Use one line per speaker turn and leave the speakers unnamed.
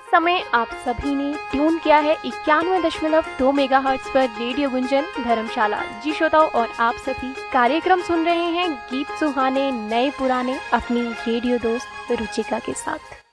समय आप सभी ने ट्यून किया है 91.2 मेगाहर्ट्ज पर रेडियो गुंजन धर्मशाला। जी श्रोताओं, और आप सभी कार्यक्रम सुन रहे हैं गीत सुहाने नए पुराने अपनी रेडियो दोस्त रुचिका के साथ।